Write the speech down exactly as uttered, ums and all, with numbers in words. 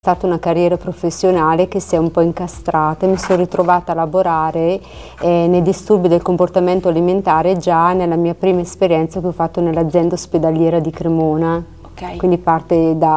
È stata una carriera professionale che si è un po' incastrata e mi sono ritrovata a lavorare eh, nei disturbi del comportamento alimentare già nella mia prima esperienza che ho fatto nell'azienda ospedaliera di Cremona. Okay. Quindi parte da